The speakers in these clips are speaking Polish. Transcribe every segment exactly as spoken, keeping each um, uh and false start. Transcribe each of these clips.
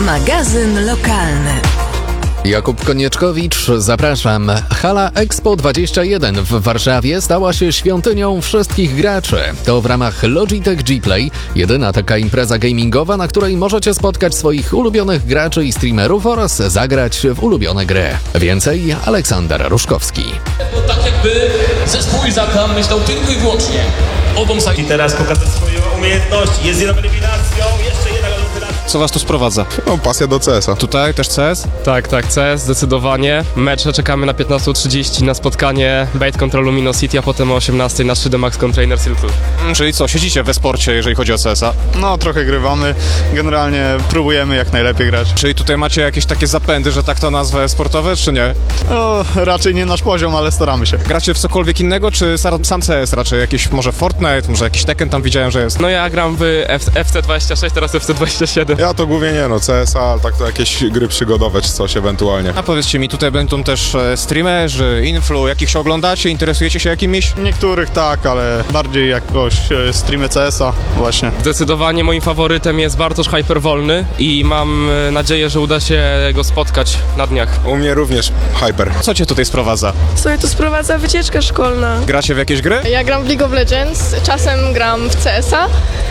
Magazyn lokalny. Jakub Konieczkowicz, zapraszam. Hala Expo dwadzieścia jeden w Warszawie stała się świątynią wszystkich graczy. To w ramach Logitech G-Play jedyna taka impreza gamingowa, na której możecie spotkać swoich ulubionych graczy i streamerów oraz zagrać w ulubione gry. Więcej Aleksander Ruszkowski. To tak jakby zespół Izaka myślał tylko i wyłącznie o wąsach. I teraz pokazać swoje umiejętności. Jest jedna eliminacją, jeszcze jedna eliminacja. Co was tu sprowadza? No, pasja do C S a. Tutaj też C S? Tak, tak, C S, zdecydowanie. Mecze czekamy na piętnaście trzydzieści na spotkanie Bait kontra Lumino City, a potem o osiemnastej na trzy D Max kontra Inner Circle. Mm, czyli co, siedzicie we sporcie, jeżeli chodzi o C S a? No, trochę grywamy. Generalnie próbujemy jak najlepiej grać. Czyli tutaj macie jakieś takie zapędy, że tak to nazwę, sportowe, czy nie? No, raczej nie nasz poziom, ale staramy się. Gracie w cokolwiek innego, czy sam, sam C S raczej? Jakieś może Fortnite, może jakiś Tekken tam widziałem, że jest? No ja gram w F C dwadzieścia sześć, teraz F C dwadzieścia siedem. Ja to głównie nie no, C S a, ale tak to jakieś gry przygodowe czy coś ewentualnie. A powiedzcie mi, tutaj będą też e, streamerzy, influ, jakich się oglądacie, interesujecie się jakimiś? Niektórych tak, ale bardziej jakoś e, streamy C S a właśnie. Zdecydowanie moim faworytem jest Bartosz Hyperwolny i mam e, nadzieję, że uda się go spotkać na dniach. U mnie również Hyper. Co cię tutaj sprowadza? Sobie tu sprowadza wycieczka szkolna. Gracie w jakieś gry? Ja gram w League of Legends, czasem gram w C S a,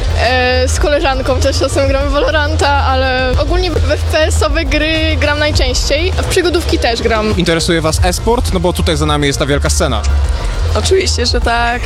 e, z koleżanką też czasem gram w Valoranta, ale ogólnie w F P S-owe gry gram najczęściej, a w przygodówki też gram. Interesuje was e-sport? No bo tutaj za nami jest ta wielka scena. Oczywiście, że tak.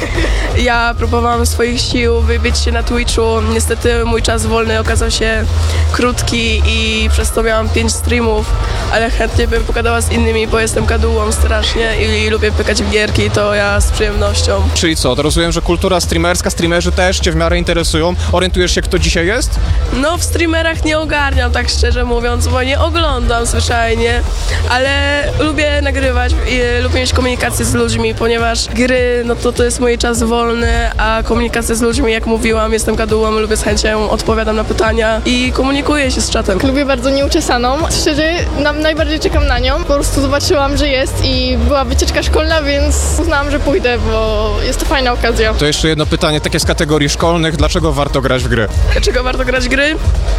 Ja próbowałam swoich sił wybić się na Twitchu. Niestety mój czas wolny okazał się krótki i przez to miałam pięć streamów, ale chętnie bym pogadała z innymi, bo jestem kadułą strasznie i lubię pykać w gierki, to ja z przyjemnością. Czyli co, to rozumiem, że kultura streamerska, streamerzy też cię w miarę interesują. Orientujesz się, kto dzisiaj jest? No w streamerach nie ogarniam, tak szczerze mówiąc, bo nie oglądam zwyczajnie, ale lubię nagrywać i lubię mieć komunikację z ludźmi, ponieważ gry, no to to jest mój czas wolny, a komunikacja z ludźmi, jak mówiłam, jestem gadułą, lubię z chęcią, odpowiadam na pytania i komunikuję się z czatem. Lubię bardzo nieuczesaną, szczerze na, najbardziej czekam na nią, po prostu zobaczyłam, że jest i była wycieczka szkolna, więc uznałam, że pójdę, bo jest to fajna okazja. To jeszcze jedno pytanie, takie z kategorii szkolnych, dlaczego warto grać w gry? Dlaczego warto grać w gry?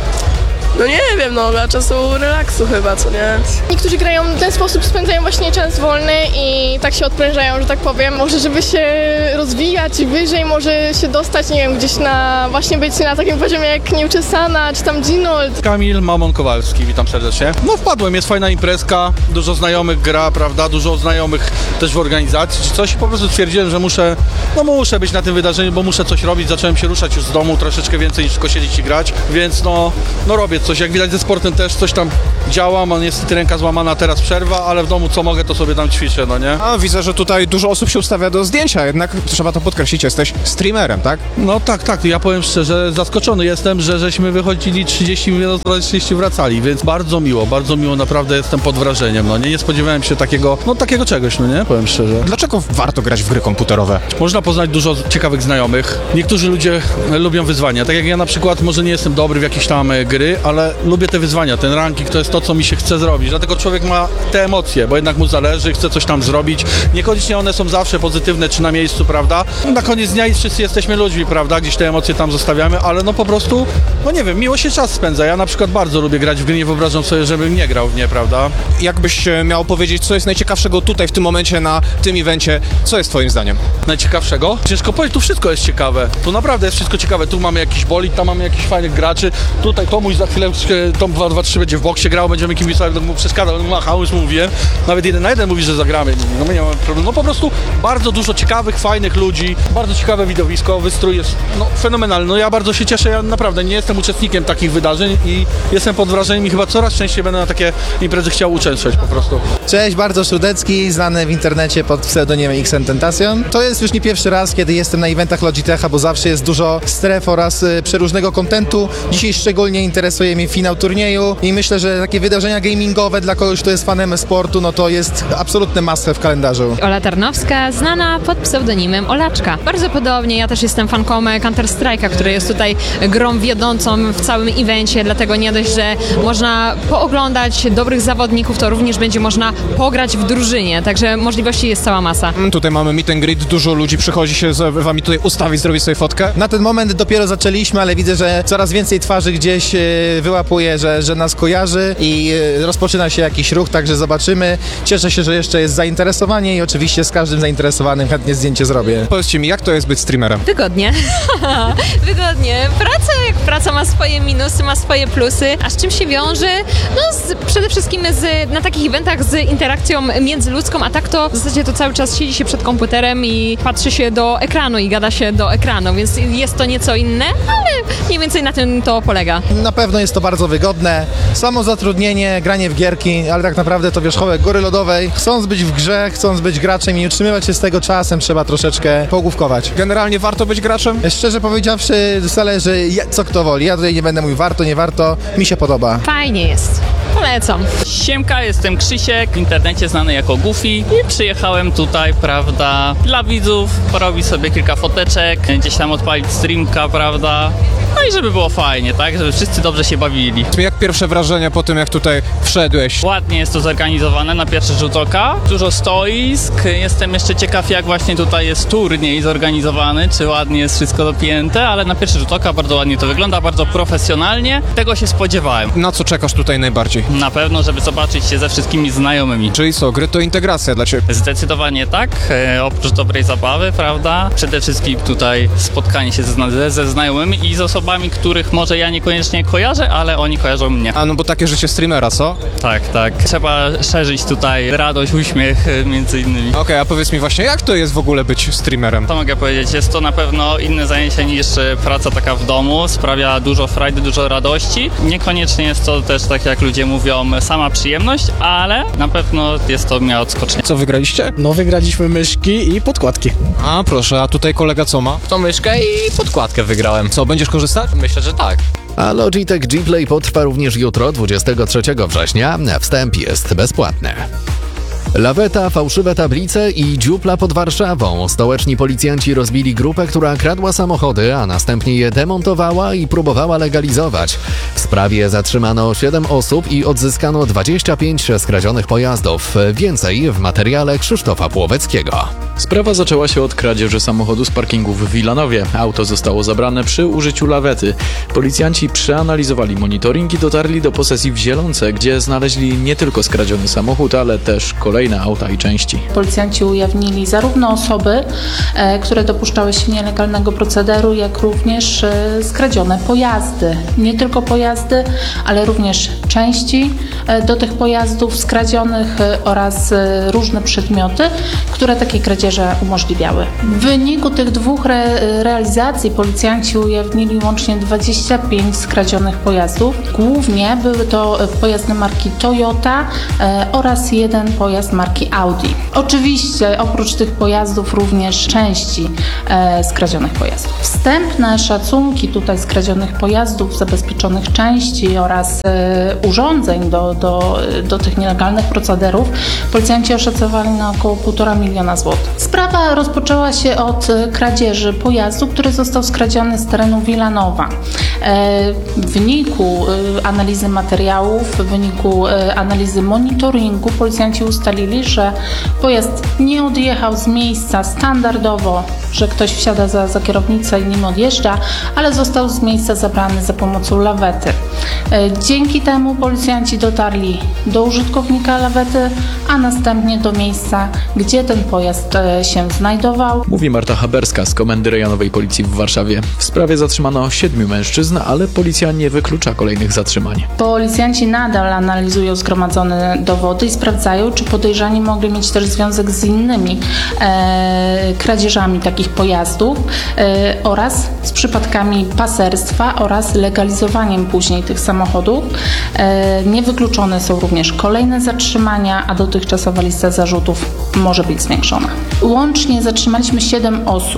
No nie wiem, no dla czasu relaksu chyba, co nie? Niektórzy grają w ten sposób, spędzają właśnie czas wolny i tak się odprężają, że tak powiem. Może żeby się rozwijać wyżej, może się dostać, nie wiem, gdzieś na, właśnie być na takim poziomie jak Nieuczesana, czy tam Ginold. Kamil Mamon Kowalski, witam serdecznie. No wpadłem, jest fajna imprezka, dużo znajomych gra, prawda, dużo znajomych też w organizacji czy coś. Po prostu stwierdziłem, że muszę, no muszę być na tym wydarzeniu, bo muszę coś robić. Zacząłem się ruszać już z domu, troszeczkę więcej niż tylko siedzieć i grać, więc no, no robię coś. Jak widać ze sportem też coś tam działam, a niestety ręka złamana, teraz przerwa, ale w domu co mogę, to sobie tam ćwiczę, no nie? A widzę, że tutaj dużo osób się ustawia do zdjęcia, jednak trzeba to podkreślić, jesteś streamerem, tak? No tak, tak, ja powiem szczerze, zaskoczony jestem, że żeśmy wychodzili trzydzieści minut, trzydzieści wracali, więc bardzo miło, bardzo miło, naprawdę jestem pod wrażeniem, no nie, nie spodziewałem się takiego, no takiego czegoś, no nie, powiem szczerze. Dlaczego warto grać w gry komputerowe? Można poznać dużo ciekawych znajomych, niektórzy ludzie lubią wyzwania, tak jak ja na przykład może nie jestem dobry w jakieś tam gry, ale lubię te wyzwania, ten ranking to jest to, co mi się chce zrobić, dlatego człowiek ma te emocje, bo jednak mu zależy, chce coś tam zrobić, niekoniecznie one są zawsze pozytywne czy na miejscu, prawda? Na koniec dnia i wszyscy jesteśmy ludźmi, prawda, gdzieś te emocje tam zostawiamy, ale no po prostu, no nie wiem, miło się czas spędza, ja na przykład bardzo lubię grać w gry, nie wyobrażam sobie, żebym nie grał w nie, prawda? Jakbyś miał powiedzieć, co jest najciekawszego tutaj w tym momencie na tym evencie, co jest twoim zdaniem? Najciekawszego? Ciężko powiedzieć, tu wszystko jest ciekawe, tu naprawdę jest wszystko ciekawe, tu mamy jakiś bolid, tam mamy jakichś fajnych graczy, tutaj Tomuś za chwilę Tom dwa dwa trzy będzie w boksie grał, będziemy kibicować, mu przeszkadzał, on machał, już mu mówiłem, nawet jeden na jeden mówi, że zagramy, no my nie mamy problemu, no po prostu bardzo dużo ciekawych, fajnych ludzi, bardzo ciekawe widowisko, wystrój jest no, fenomenalny, no ja bardzo się cieszę, ja naprawdę nie jestem uczestnikiem takich wydarzeń i jestem pod wrażeniem i chyba coraz częściej będę na takie imprezy chciał uczęszczać po prostu. Cześć, Bartosz Rudecki, znany w internecie pod pseudonimem X N Tentacion. To jest już nie pierwszy raz, kiedy jestem na eventach Logitecha, bo zawsze jest dużo stref oraz y, przeróżnego kontentu. Dzisiaj szczególnie interesuje mnie finał turnieju i myślę, że takie takie wydarzenia gamingowe dla kogoś, kto jest fanem sportu, no to jest absolutny must w kalendarzu. Ola Tarnowska, znana pod pseudonimem Olaczka. Bardzo podobnie, ja też jestem fanką Counter-Strike'a, który jest tutaj grą wiodącą w całym evencie, dlatego nie dość, że można pooglądać dobrych zawodników, to również będzie można pograć w drużynie, także możliwości jest cała masa. Mm, tutaj mamy meet and greet, dużo ludzi przychodzi się z wami tutaj ustawić, zrobić sobie fotkę. Na ten moment dopiero zaczęliśmy, ale widzę, że coraz więcej twarzy gdzieś e, wyłapuje, że, że nas kojarzy i e, rozpoczyna się jakiś ruch, także zobaczymy. Cieszę się, że jeszcze jest zainteresowanie i oczywiście z każdym zainteresowanym chętnie zdjęcie zrobię. Powiedzcie mi, jak to jest być streamerem? Wygodnie. Wygodnie. Praca jak praca ma swoje minusy, ma swoje plusy. A z czym się wiąże? No z, przede wszystkim z, na takich eventach z interakcją międzyludzką, a tak to w zasadzie to cały czas siedzi się przed komputerem i patrzy się do ekranu i gada się do ekranu, więc jest to nieco inne, ale mniej więcej na tym to polega. Na pewno jest to bardzo wygodne. Samo zatrudnienie, granie w gierki, ale tak naprawdę to wierzchołek góry lodowej. Chcąc być w grze, chcąc być graczem i utrzymywać się z tego czasem, trzeba troszeczkę pogłówkować. Generalnie warto być graczem? Szczerze powiedziawszy, zależy co kto woli. Ja tutaj nie będę mówił warto, nie warto. Mi się podoba. Fajnie jest. Polecam. Siemka, jestem Krzysiek, w internecie znany jako Goofy i przyjechałem tutaj, prawda, dla widzów, porobić sobie kilka foteczek, gdzieś tam odpalić streamka, prawda, no i żeby było fajnie, tak, żeby wszyscy dobrze się bawili. Jak pierwsze wrażenia po tym, jak tutaj wszedłeś? Ładnie jest to zorganizowane na pierwszy rzut oka, dużo stoisk, jestem jeszcze ciekaw, jak właśnie tutaj jest turniej zorganizowany, czy ładnie jest wszystko dopięte, ale na pierwszy rzut oka bardzo ładnie to wygląda, bardzo profesjonalnie, tego się spodziewałem. Na co czekasz tutaj najbardziej? Na pewno, żeby zobaczyć się ze wszystkimi znajomymi. Czyli co, gry to integracja dla Ciebie? Zdecydowanie tak, e, oprócz dobrej zabawy, prawda? Przede wszystkim tutaj spotkanie się ze, ze znajomymi i z osobami, których może ja niekoniecznie kojarzę, ale oni kojarzą mnie. A no bo takie życie streamera, co? Tak, tak. Trzeba szerzyć tutaj radość, uśmiech e, między innymi. Okej, okay, a powiedz mi właśnie, jak to jest w ogóle być streamerem? To mogę powiedzieć, jest to na pewno inne zajęcie niż praca taka w domu, sprawia dużo frajdy, dużo radości. Niekoniecznie jest to też, tak jak ludzie mówią, sama przyjemność, ale na pewno jest to miało odskocznie. Co wygraliście? No wygraliśmy myszki i podkładki. A proszę, a tutaj kolega co ma? Tą myszkę i podkładkę wygrałem. Co, będziesz korzystać? Myślę, że tak. A Logitech G Play potrwa również jutro, dwudziestego trzeciego września. Wstęp jest bezpłatny. Laweta, fałszywe tablice i dziupla pod Warszawą. Stołeczni policjanci rozbili grupę, która kradła samochody, a następnie je demontowała i próbowała legalizować. W sprawie zatrzymano siedem osób i odzyskano dwadzieścia pięć skradzionych pojazdów. Więcej w materiale Krzysztofa Płoweckiego. Sprawa zaczęła się od kradzieży samochodu z parkingu w Wilanowie. Auto zostało zabrane przy użyciu lawety. Policjanci przeanalizowali monitoring i dotarli do posesji w Zielonce, gdzie znaleźli nie tylko skradziony samochód, ale też kolejne auta i części. Policjanci ujawnili zarówno osoby, e, które dopuszczały się nielegalnego procederu, jak również e, skradzione pojazdy. Nie tylko pojazdy, ale również części e, do tych pojazdów skradzionych e, oraz e, różne przedmioty, które takie kradzieże umożliwiały. W wyniku tych dwóch re, realizacji policjanci ujawnili łącznie dwadzieścia pięć skradzionych pojazdów. Głównie były to pojazdy marki Toyota e, oraz jeden pojazd marki Audi. Oczywiście oprócz tych pojazdów również części e, skradzionych pojazdów. Wstępne szacunki tutaj skradzionych pojazdów, zabezpieczonych części oraz e, urządzeń do, do, do tych nielegalnych procederów policjanci oszacowali na około półtora miliona złotych. Sprawa rozpoczęła się od kradzieży pojazdu, który został skradziony z terenu Wilanowa. E, w wyniku e, analizy materiałów, w wyniku e, analizy monitoringu policjanci ustalili, że pojazd nie odjechał z miejsca standardowo, że ktoś wsiada za, za kierownicę i nim odjeżdża, ale został z miejsca zabrany za pomocą lawety. Dzięki temu policjanci dotarli do użytkownika lawety, a następnie do miejsca, gdzie ten pojazd się znajdował. Mówi Marta Haberska z Komendy Rejonowej Policji w Warszawie. W sprawie zatrzymano siedmiu mężczyzn, ale policja nie wyklucza kolejnych zatrzymań. Policjanci nadal analizują zgromadzone dowody i sprawdzają, czy podejrzani mogli mieć też związek z innymi e, kradzieżami takich pojazdów e, oraz z przypadkami paserstwa oraz legalizowaniem później tych samochodów. E, niewykluczone są również kolejne zatrzymania, a dotychczasowa lista zarzutów może być zwiększona. Łącznie zatrzymaliśmy siedem osób.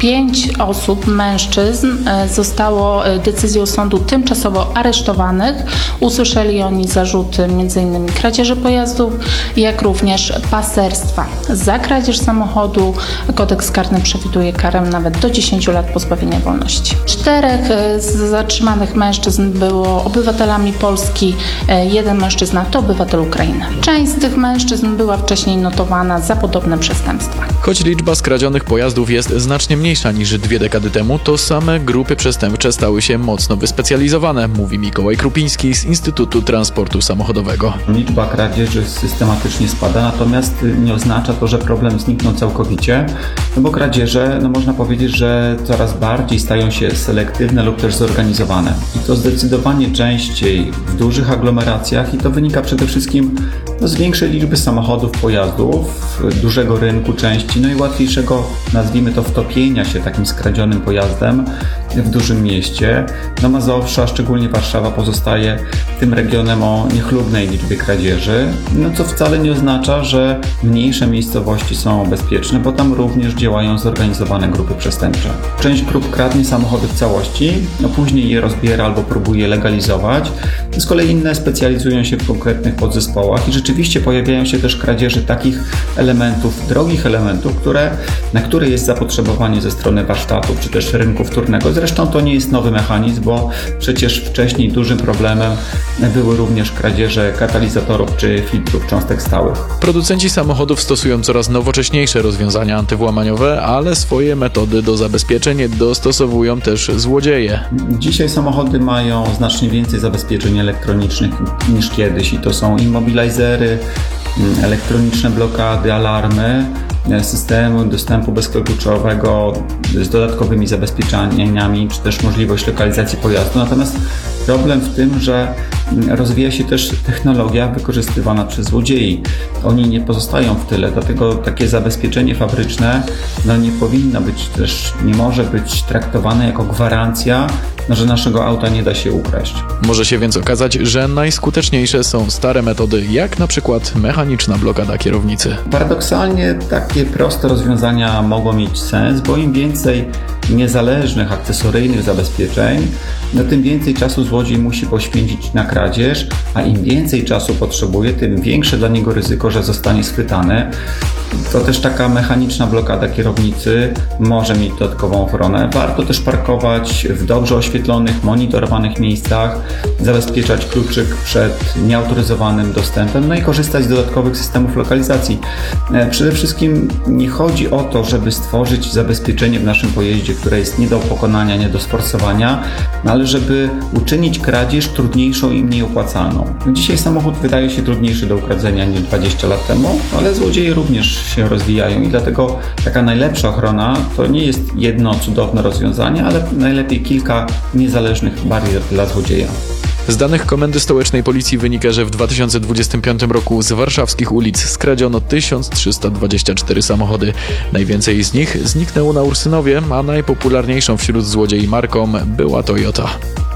Pięć osób, mężczyzn, zostało decyzją sądu tymczasowo aresztowanych. Usłyszeli oni zarzuty m.in. kradzieży pojazdów, jak również paserstwa. Za kradzież samochodu kodeks karny przewiduje karę nawet do dziesięciu lat pozbawienia wolności. Czterech z zatrzymanych mężczyzn było obywatelami Polski, jeden mężczyzna to obywatel Ukrainy. Część z tych mężczyzn była wcześniej notowana za podobne przestępstwa. Choć liczba skradzionych pojazdów jest znacznie mniejsza niż dwie dekady temu, to same grupy przestępcze stały się mocno wyspecjalizowane, mówi Mikołaj Krupiński z Instytutu Transportu Samochodowego. Liczba kradzieży systematycznie spada, natomiast nie oznacza to, że problem zniknął całkowicie, no bo kradzieże, no można powiedzieć, że coraz bardziej stają się selektywne lub też zorganizowane. I to zdecydowanie częściej w dużych aglomeracjach i to wynika przede wszystkim no, z większej liczby samochodów, pojazdów, dużego rynku części, no i łatwiejszego, nazwijmy to, wtopienia się takim skradzionym pojazdem w dużym mieście. No Mazowsza, a szczególnie Warszawa, pozostaje tym regionem o niechlubnej liczbie kradzieży, no co wcale nie oznacza, że mniejsze miejscowości są bezpieczne, bo tam również działają zorganizowane grupy przestępcze. Część grup kradnie samochody w całości, no później je rozbiera albo próbuje legalizować. Z kolei inne specjalizują się w konkretnych podzespołach i rzeczywiście pojawiają się też kradzieże takich elementów, drogich elementów, które, na które jest zapotrzebowanie ze strony warsztatów czy też rynku wtórnego. Zresztą to nie jest nowy mechanizm, bo przecież wcześniej dużym problemem były również kradzieże katalizatorów czy filtrów cząstek stałych. Producenci samochodów stosują coraz nowocześniejsze rozwiązania antywłamaniowe, ale swoje metody do zabezpieczeń dostosowują też złodzieje. Dzisiaj samochody mają znacznie więcej zabezpieczeń elektronicznych niż kiedyś i to są immobilizery, elektroniczne blokady, alarmy, systemu dostępu bezkluczowego z dodatkowymi zabezpieczeniami, czy też możliwość lokalizacji pojazdu. Natomiast problem w tym, że rozwija się też technologia wykorzystywana przez złodziei. Oni nie pozostają w tyle, dlatego takie zabezpieczenie fabryczne no nie powinno być też, nie może być traktowane jako gwarancja, no, że naszego auta nie da się ukraść. Może się więc okazać, że najskuteczniejsze są stare metody, jak na przykład mechaniczna blokada kierownicy. Paradoksalnie takie proste rozwiązania mogą mieć sens, bo im więcej niezależnych, akcesoryjnych zabezpieczeń, no tym więcej czasu złodziej musi poświęcić na kradzież, a im więcej czasu potrzebuje, tym większe dla niego ryzyko, że zostanie schwytany. To też taka mechaniczna blokada kierownicy może mieć dodatkową ochronę. Warto też parkować w dobrze oświetlonych, monitorowanych miejscach, zabezpieczać kluczyk przed nieautoryzowanym dostępem, no i korzystać z dodatkowych systemów lokalizacji. Przede wszystkim nie chodzi o to, żeby stworzyć zabezpieczenie w naszym pojeździe, które jest nie do pokonania, nie do sforsowania, ale żeby uczynić kradzież trudniejszą i mniej opłacalną. Dzisiaj samochód wydaje się trudniejszy do ukradzenia niż dwadzieścia lat temu, ale złodzieje również się rozwijają i dlatego taka najlepsza ochrona to nie jest jedno cudowne rozwiązanie, ale najlepiej kilka niezależnych barier dla złodzieja. Z danych Komendy Stołecznej Policji wynika, że w dwa tysiące dwudziestym piątym roku z warszawskich ulic skradziono tysiąc trzysta dwadzieścia cztery samochody. Najwięcej z nich zniknęło na Ursynowie, a najpopularniejszą wśród złodziei marką była Toyota.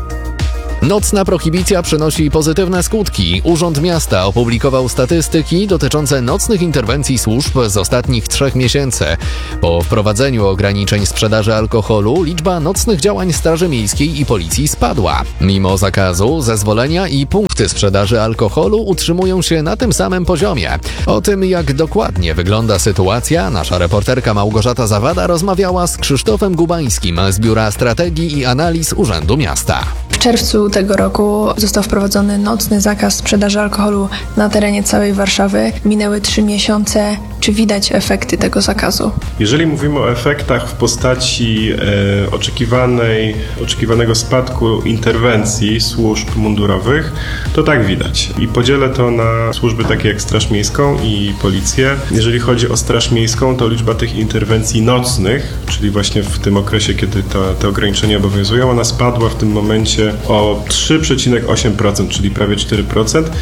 Nocna prohibicja przynosi pozytywne skutki. Urząd Miasta opublikował statystyki dotyczące nocnych interwencji służb z ostatnich trzech miesięcy. Po wprowadzeniu ograniczeń sprzedaży alkoholu liczba nocnych działań Straży Miejskiej i Policji spadła. Mimo zakazu, zezwolenia i punkty sprzedaży alkoholu utrzymują się na tym samym poziomie. O tym, jak dokładnie wygląda sytuacja, nasza reporterka Małgorzata Zawada rozmawiała z Krzysztofem Gubańskim z Biura Strategii i Analiz Urzędu Miasta. W czerwcu tego roku został wprowadzony nocny zakaz sprzedaży alkoholu na terenie całej Warszawy. Minęły trzy miesiące. Czy widać efekty tego zakazu? Jeżeli mówimy o efektach w postaci e, oczekiwanej, oczekiwanego spadku interwencji służb mundurowych, to tak widać. I podzielę to na służby takie jak Straż Miejską i Policję. Jeżeli chodzi o Straż Miejską, to liczba tych interwencji nocnych, czyli właśnie w tym okresie, kiedy to, te ograniczenia obowiązują, ona spadła w tym momencie o trzy przecinek osiem procent, czyli prawie cztery procent.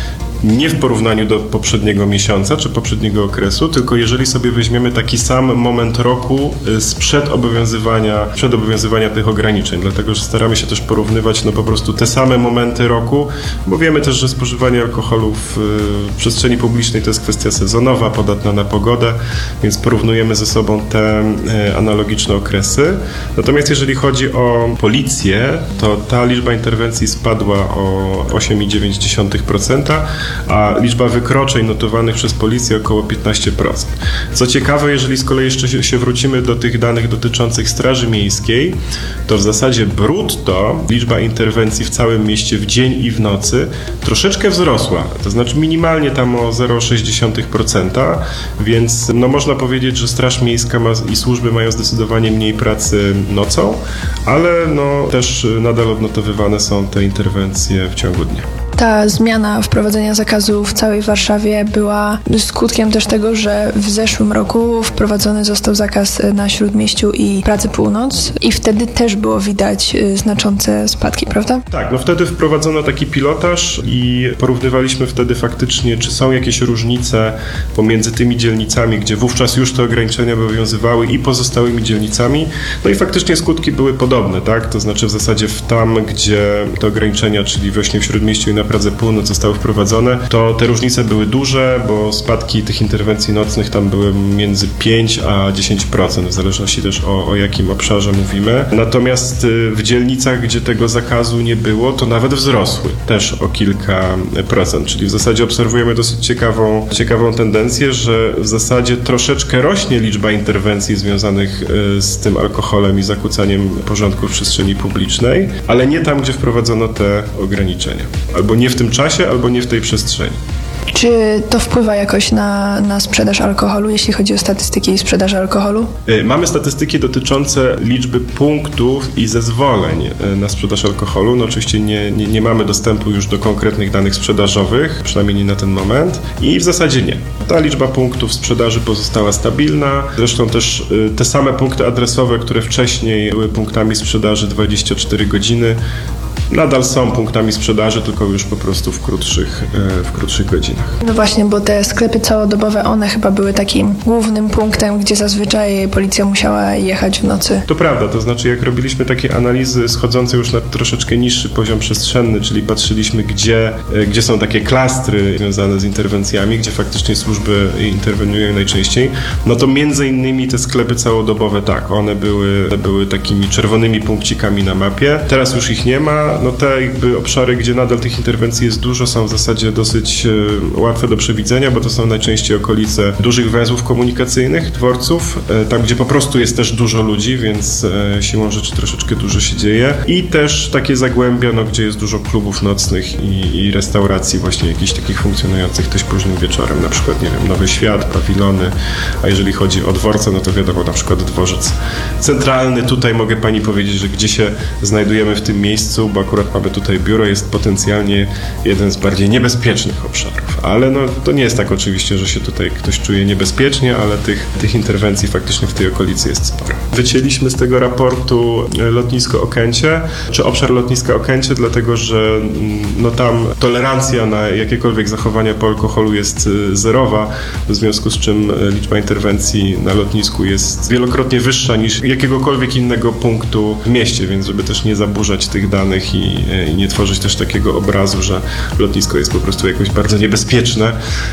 nie w porównaniu do poprzedniego miesiąca czy poprzedniego okresu, tylko jeżeli sobie weźmiemy taki sam moment roku sprzed obowiązywania, przed obowiązywania tych ograniczeń, dlatego że staramy się też porównywać no po prostu te same momenty roku, bo wiemy też, że spożywanie alkoholu w przestrzeni publicznej to jest kwestia sezonowa, podatna na pogodę, więc porównujemy ze sobą te analogiczne okresy. Natomiast jeżeli chodzi o policję, to ta liczba interwencji spadła o osiem przecinek dziewięć procent, a liczba wykroczeń notowanych przez policję około piętnaście procent. Co ciekawe, jeżeli z kolei jeszcze się wrócimy do tych danych dotyczących Straży Miejskiej, to w zasadzie brutto liczba interwencji w całym mieście w dzień i w nocy troszeczkę wzrosła, to znaczy minimalnie tam o zero przecinek sześć procent, więc no można powiedzieć, że Straż Miejska ma, i służby mają zdecydowanie mniej pracy nocą, ale no też nadal odnotowywane są te interwencje w ciągu dnia. Ta zmiana wprowadzenia zakazu w całej Warszawie była skutkiem też tego, że w zeszłym roku wprowadzony został zakaz na Śródmieściu i Pracy Północ i wtedy też było widać znaczące spadki, prawda? Tak, no wtedy wprowadzono taki pilotaż i porównywaliśmy wtedy faktycznie, czy są jakieś różnice pomiędzy tymi dzielnicami, gdzie wówczas już te ograniczenia obowiązywały i pozostałymi dzielnicami. No i faktycznie skutki były podobne, tak? To znaczy w zasadzie w tam, gdzie te ograniczenia, czyli właśnie w Śródmieściu i na Pradze Północ zostały wprowadzone, to te różnice były duże, bo spadki tych interwencji nocnych tam były między pięć a dziesięć procent, w zależności też o, o jakim obszarze mówimy. Natomiast w dzielnicach, gdzie tego zakazu nie było, to nawet wzrosły też o kilka procent, czyli w zasadzie obserwujemy dosyć ciekawą, ciekawą tendencję, że w zasadzie troszeczkę rośnie liczba interwencji związanych z tym alkoholem i zakłócaniem porządku w przestrzeni publicznej, ale nie tam, gdzie wprowadzono te ograniczenia. Albo nie w tym czasie, albo nie w tej przestrzeni. Czy to wpływa jakoś na, na sprzedaż alkoholu, jeśli chodzi o statystyki sprzedaży alkoholu? Mamy statystyki dotyczące liczby punktów i zezwoleń na sprzedaż alkoholu. No oczywiście nie, nie, nie mamy dostępu już do konkretnych danych sprzedażowych, przynajmniej nie na ten moment. I w zasadzie nie. Ta liczba punktów sprzedaży pozostała stabilna. Zresztą też te same punkty adresowe, które wcześniej były punktami sprzedaży dwadzieścia cztery godziny, nadal są punktami sprzedaży, tylko już po prostu w krótszych, w krótszych godzinach. No właśnie, bo te sklepy całodobowe, one chyba były takim głównym punktem, gdzie zazwyczaj policja musiała jechać w nocy. To prawda, to znaczy jak robiliśmy takie analizy schodzące już na troszeczkę niższy poziom przestrzenny, czyli patrzyliśmy, gdzie, gdzie są takie klastry związane z interwencjami, gdzie faktycznie służby interweniują najczęściej, no to między innymi te sklepy całodobowe, tak, one były, były takimi czerwonymi punkcikami na mapie. Teraz już ich nie ma. No te jakby obszary, gdzie nadal tych interwencji jest dużo, są w zasadzie dosyć e, łatwe do przewidzenia, bo to są najczęściej okolice dużych węzłów komunikacyjnych, dworców, e, tam gdzie po prostu jest też dużo ludzi, więc e, siłą rzeczy troszeczkę dużo się dzieje. I też takie zagłębia, no, gdzie jest dużo klubów nocnych i, i restauracji właśnie jakichś takich funkcjonujących też późnym wieczorem, na przykład, nie wiem, Nowy Świat, pawilony, a jeżeli chodzi o dworce, no to wiadomo, na przykład dworzec centralny. Tutaj mogę pani powiedzieć, że gdzie się znajdujemy w tym miejscu, bo akurat mamy tutaj biuro, jest potencjalnie jeden z bardziej niebezpiecznych obszarów. Ale no, to nie jest tak oczywiście, że się tutaj ktoś czuje niebezpiecznie, ale tych, tych interwencji faktycznie w tej okolicy jest sporo. Wycięliśmy z tego raportu lotnisko Okęcie, czy obszar lotniska Okęcie, dlatego że no, tam tolerancja na jakiekolwiek zachowania po alkoholu jest zerowa, w związku z czym liczba interwencji na lotnisku jest wielokrotnie wyższa niż jakiegokolwiek innego punktu w mieście, więc żeby też nie zaburzać tych danych i, i nie tworzyć też takiego obrazu, że lotnisko jest po prostu jakoś bardzo niebezpieczne,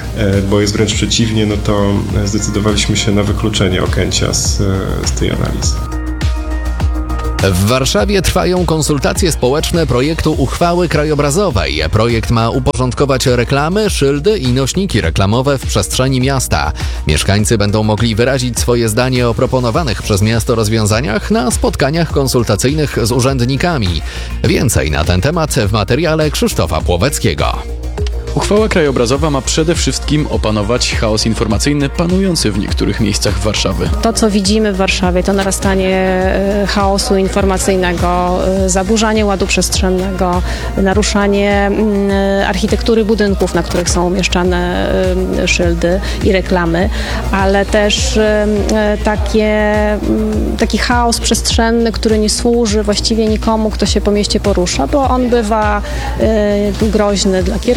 bo jest wręcz przeciwnie, no to zdecydowaliśmy się na wykluczenie Okęcia z, z tej analizy. W Warszawie trwają konsultacje społeczne projektu uchwały krajobrazowej. Projekt ma uporządkować reklamy, szyldy i nośniki reklamowe w przestrzeni miasta. Mieszkańcy będą mogli wyrazić swoje zdanie o proponowanych przez miasto rozwiązaniach na spotkaniach konsultacyjnych z urzędnikami. Więcej na ten temat w materiale Krzysztofa Płoweckiego. Uchwała krajobrazowa ma przede wszystkim opanować chaos informacyjny panujący w niektórych miejscach Warszawy. To, co widzimy w Warszawie, to narastanie chaosu informacyjnego, zaburzanie ładu przestrzennego, naruszanie architektury budynków, na których są umieszczane szyldy i reklamy, ale też takie, taki chaos przestrzenny, który nie służy właściwie nikomu, kto się po mieście porusza, bo on bywa groźny dla kierowców,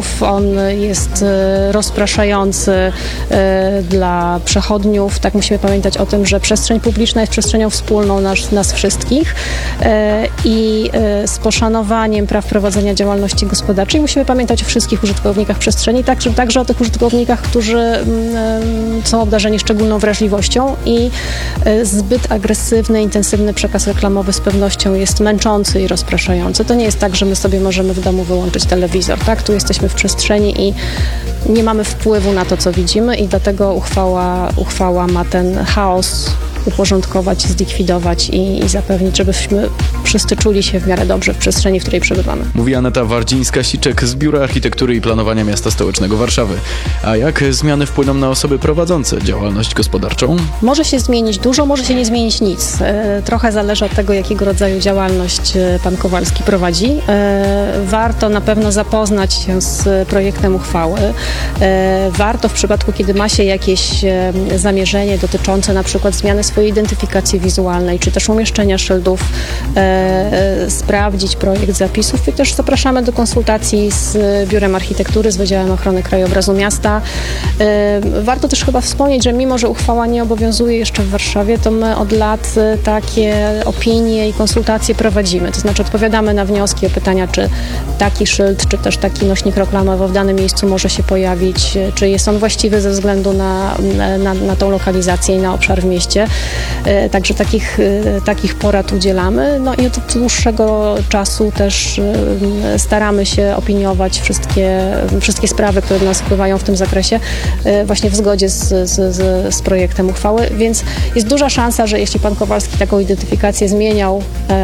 zakazów. On jest rozpraszający dla przechodniów. Tak, musimy pamiętać o tym, że przestrzeń publiczna jest przestrzenią wspólną nas, nas wszystkich i z poszanowaniem praw prowadzenia działalności gospodarczej musimy pamiętać o wszystkich użytkownikach przestrzeni, także, także o tych użytkownikach, którzy są obdarzeni szczególną wrażliwością i zbyt agresywny, intensywny przekaz reklamowy z pewnością jest męczący i rozpraszający. To nie jest tak, że my sobie możemy w domu wyłączyć telewizor, tak? Tu jesteśmy w przestrzeni i nie mamy wpływu na to, co widzimy i dlatego uchwała, uchwała ma ten chaos uporządkować, zlikwidować i, i zapewnić, żebyśmy wszyscy czuli się w miarę dobrze w przestrzeni, w której przebywamy. Mówi Aneta Wardzińska-Siczek z Biura Architektury i Planowania Miasta Stołecznego Warszawy. A jak zmiany wpłyną na osoby prowadzące działalność gospodarczą? Może się zmienić dużo, może się nie zmienić nic. Trochę zależy od tego, jakiego rodzaju działalność pan Kowalski prowadzi. Warto na pewno zapoznać się z projektem uchwały. Warto w przypadku, kiedy ma się jakieś zamierzenie dotyczące na przykład zmiany swojej identyfikacji wizualnej, czy też umieszczenia szyldów, e, sprawdzić projekt zapisów i też zapraszamy do konsultacji z Biurem Architektury, z Wydziałem Ochrony Krajobrazu Miasta. E, warto też chyba wspomnieć, że mimo, że uchwała nie obowiązuje jeszcze w Warszawie, to my od lat takie opinie i konsultacje prowadzimy, to znaczy odpowiadamy na wnioski o pytania, czy taki szyld, czy też taki nośnik reklamowy w danym miejscu może się pojawić, czy jest on właściwy ze względu na, na, na tą lokalizację i na obszar w mieście. Także takich, takich porad udzielamy. No i od dłuższego czasu też staramy się opiniować wszystkie, wszystkie sprawy, które do nas wpływają w tym zakresie, właśnie w zgodzie z, z, z projektem uchwały, więc jest duża szansa, że jeśli pan Kowalski taką identyfikację zmieniał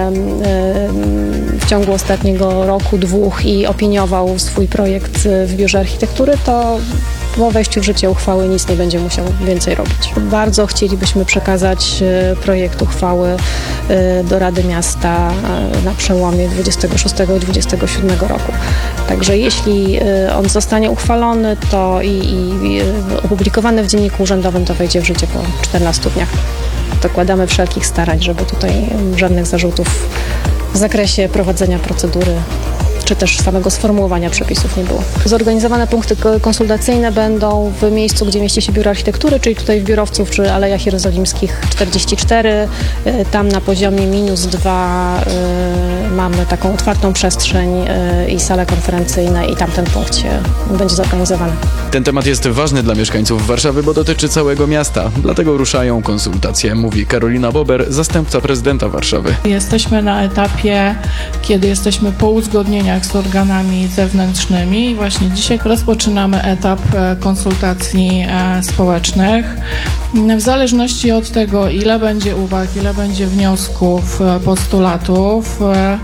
w ciągu ostatniego roku, dwóch i opiniował swój projekt w Biurze Architektury, to po wejściu w życie uchwały nic nie będzie musiał więcej robić. Bardzo chcielibyśmy przekazać projekt uchwały do Rady Miasta na przełomie dwudziestego szóstego i dwudziestego siódmego roku. Także jeśli on zostanie uchwalony to i, i opublikowany w Dzienniku Urzędowym, to wejdzie w życie po czternastu dniach. Dokładamy wszelkich starań, żeby tutaj żadnych zarzutów w zakresie prowadzenia procedury czy też samego sformułowania przepisów nie było. Zorganizowane punkty konsultacyjne będą w miejscu, gdzie mieści się Biuro Architektury, czyli tutaj w Biurowców czy Alejach Jerozolimskich czterdzieści cztery. Tam na poziomie minus dwa mamy taką otwartą przestrzeń i salę konferencyjną i tam ten punkt się będzie zorganizowany. Ten temat jest ważny dla mieszkańców Warszawy, bo dotyczy całego miasta. Dlatego ruszają konsultacje, mówi Karolina Bober, zastępca prezydenta Warszawy. Jesteśmy na etapie, kiedy jesteśmy po uzgodnieniach z organami zewnętrznymi i właśnie dzisiaj rozpoczynamy etap konsultacji społecznych. W zależności od tego, ile będzie uwag, ile będzie wniosków, postulatów,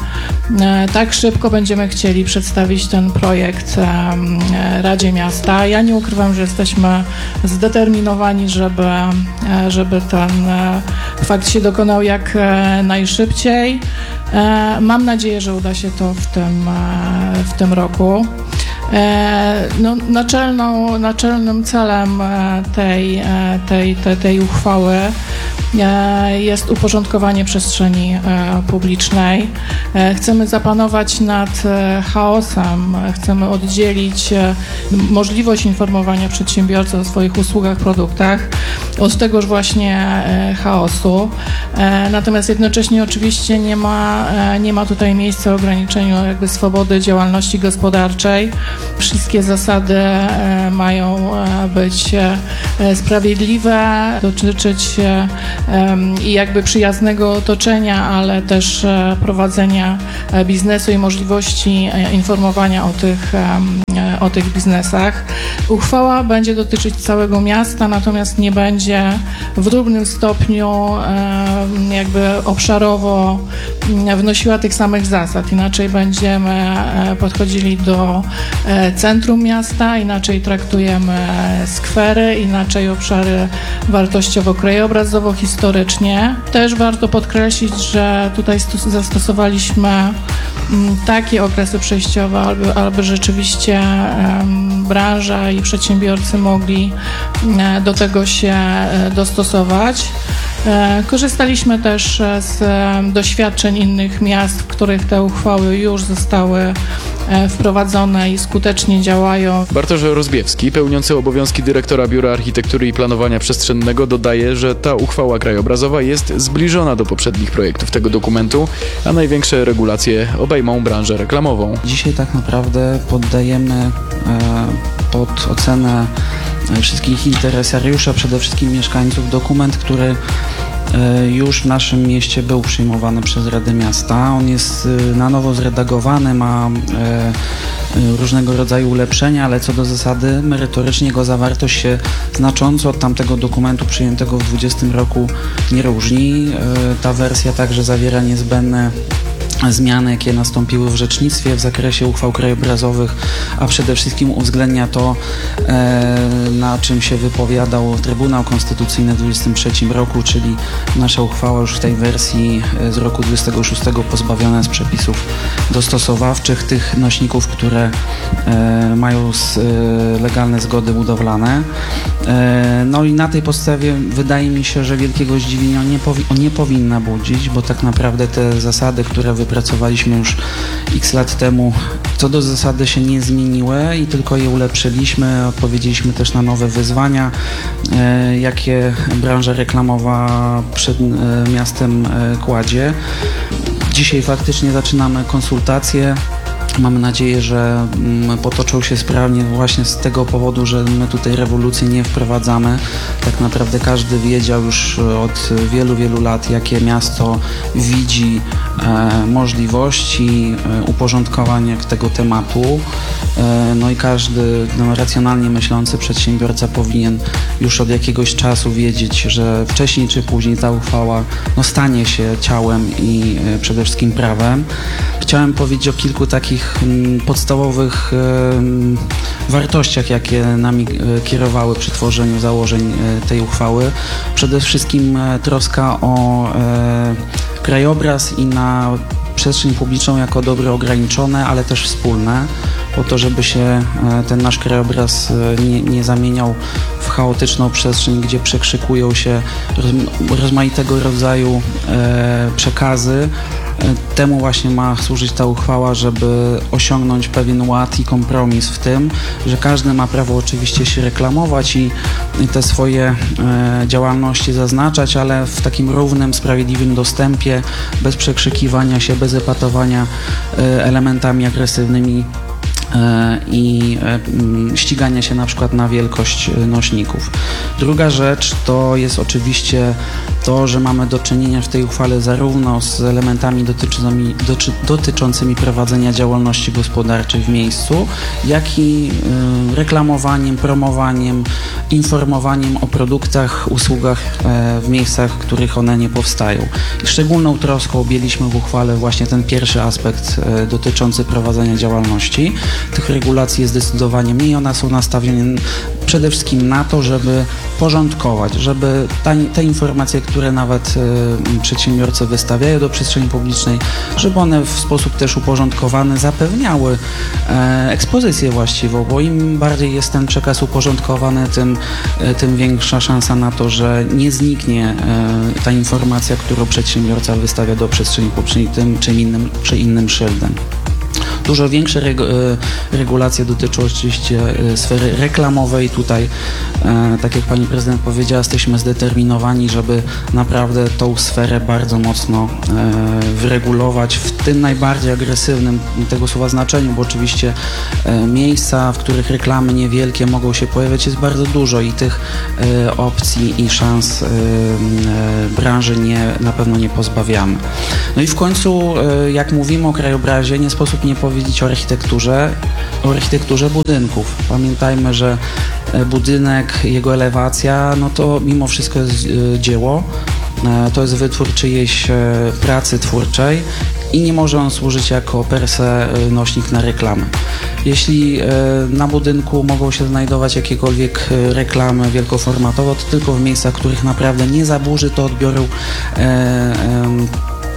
tak szybko będziemy chcieli przedstawić ten projekt Radzie Miasta. Ja nie ukrywam, że jesteśmy zdeterminowani, żeby, żeby ten fakt się dokonał jak najszybciej. Mam nadzieję, że uda się to w tym, w tym roku. No, naczelną, naczelnym celem tej, tej, tej, tej uchwały jest uporządkowanie przestrzeni publicznej. Chcemy zapanować nad chaosem, chcemy oddzielić możliwość informowania przedsiębiorców o swoich usługach, produktach od tegoż właśnie chaosu. Natomiast jednocześnie oczywiście nie ma, nie ma tutaj miejsca ograniczeniu jakby swobody działalności gospodarczej. Wszystkie zasady mają być sprawiedliwe, dotyczyć i jakby przyjaznego otoczenia, ale też prowadzenia biznesu i możliwości informowania o tych, o tych biznesach. Uchwała będzie dotyczyć całego miasta, natomiast nie będzie w równym stopniu jakby obszarowo wnosiła tych samych zasad. Inaczej będziemy podchodzili do centrum miasta, inaczej traktujemy skwery, inaczej obszary wartościowo-krajobrazowo-historycznie. Też warto podkreślić, że tutaj zastosowaliśmy takie okresy przejściowe, aby, aby rzeczywiście um, branża i przedsiębiorcy mogli do tego się dostosować. Korzystaliśmy też z doświadczeń innych miast, w których te uchwały już zostały wprowadzone i skutecznie działają. Bartosz Rozbiewski, pełniący obowiązki dyrektora Biura Architektury i Planowania Przestrzennego, dodaje, że ta uchwała krajobrazowa jest zbliżona do poprzednich projektów tego dokumentu, a największe regulacje obejmą branżę reklamową. Dzisiaj tak naprawdę poddajemy pod ocenę wszystkich interesariuszy, a przede wszystkim mieszkańców, dokument, który już w naszym mieście był przyjmowany przez Radę Miasta. On jest na nowo zredagowany, ma różnego rodzaju ulepszenia, ale co do zasady merytorycznie jego zawartość się znacząco od tamtego dokumentu przyjętego w dwudziestym roku nie różni. Ta wersja także zawiera niezbędne zmiany, jakie nastąpiły w rzecznictwie w zakresie uchwał krajobrazowych, a przede wszystkim uwzględnia to, na czym się wypowiadał Trybunał Konstytucyjny w dwudziestym trzecim roku, czyli nasza uchwała już w tej wersji z roku dwudziestego szóstego pozbawiona jest przepisów dostosowawczych, tych nośników, które mają legalne zgody budowlane. No i na tej podstawie wydaje mi się, że wielkiego zdziwienia nie, powi- nie powinna budzić, bo tak naprawdę te zasady, które wypracowaliśmy już x lat temu, co do zasady się nie zmieniły i tylko je ulepszyliśmy, odpowiedzieliśmy też na nowe wyzwania, e, jakie branża reklamowa przed e, miastem e, kładzie. Dzisiaj faktycznie zaczynamy konsultacje. Mamy nadzieję, że potoczą się sprawnie właśnie z tego powodu, że my tutaj rewolucji nie wprowadzamy. Tak naprawdę każdy wiedział już od wielu, wielu lat, jakie miasto widzi e, możliwości e, uporządkowania tego tematu. E, no i każdy no, racjonalnie myślący przedsiębiorca powinien już od jakiegoś czasu wiedzieć, że wcześniej czy później ta uchwała no, stanie się ciałem i e, przede wszystkim prawem. Chciałem powiedzieć o kilku takich podstawowych e, wartościach, jakie nami e, kierowały przy tworzeniu założeń e, tej uchwały. Przede wszystkim e, troska o e, krajobraz i na przestrzeń publiczną jako dobro ograniczone, ale też wspólne, po to, żeby się e, ten nasz krajobraz e, nie, nie zamieniał w chaotyczną przestrzeń, gdzie przekrzykują się roz, rozmaitego rodzaju e, przekazy. Temu właśnie ma służyć ta uchwała, żeby osiągnąć pewien ład i kompromis w tym, że każdy ma prawo oczywiście się reklamować i te swoje e, działalności zaznaczać, ale w takim równym, sprawiedliwym dostępie, bez przekrzykiwania się, bez epatowania e, elementami agresywnymi i ścigania się na przykład na wielkość nośników. Druga rzecz to jest oczywiście to, że mamy do czynienia w tej uchwale zarówno z elementami dotyczącymi, doty, dotyczącymi prowadzenia działalności gospodarczej w miejscu, jak i y, reklamowaniem, promowaniem, informowaniem o produktach, usługach e, w miejscach, w których one nie powstają. I szczególną troską objęliśmy w uchwale właśnie ten pierwszy aspekt e, dotyczący prowadzenia działalności. Tych regulacji jest zdecydowanie mniej, one są nastawione przede wszystkim na to, żeby porządkować, żeby ta, te informacje, które nawet y, przedsiębiorcy wystawiają do przestrzeni publicznej, żeby one w sposób też uporządkowany zapewniały e, ekspozycję właściwą, bo im bardziej jest ten przekaz uporządkowany, tym, e, tym większa szansa na to, że nie zniknie e, ta informacja, którą przedsiębiorca wystawia do przestrzeni publicznej tym czy innym, czy innym szyldem. Dużo większe regu regulacje dotyczą oczywiście sfery reklamowej. Tutaj, e, tak jak pani prezydent powiedziała, jesteśmy zdeterminowani, żeby naprawdę tą sferę bardzo mocno e, wyregulować w tym najbardziej agresywnym tego słowa znaczeniu, bo oczywiście e, miejsca, w których reklamy niewielkie mogą się pojawiać, jest bardzo dużo i tych e, opcji i szans e, e, branży nie, na pewno nie pozbawiamy. No i w końcu, e, jak mówimy o krajobrazie, nie sposób nie powiedzieć o architekturze, o architekturze budynków. Pamiętajmy, że budynek, jego elewacja, no to mimo wszystko jest dzieło, to jest wytwór czyjejś pracy twórczej i nie może on służyć jako per se nośnik na reklamę. Jeśli na budynku mogą się znajdować jakiekolwiek reklamy wielkoformatowe, to tylko w miejscach, których naprawdę nie zaburzy to odbioru